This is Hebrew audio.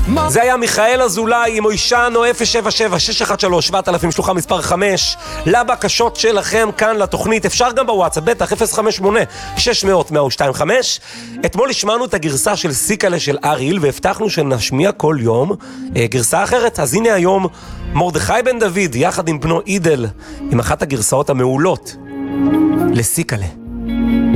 זה היה מיכאל אזולאי עם מוישנו 077-613-7000 שלוחה מספר 5 לבקשות שלכם כאן לתוכנית. אפשר גם בוואטסאפ, בטח 058-600-125. אתמול השמענו את הגרסה של סיקלה של אריל והבטחנו שנשמיע כל יום גרסה אחרת. אז הנה היום מרדכי בן דוד יחד עם בנו אידל עם אחת הגרסאות המעולות לסיקלה.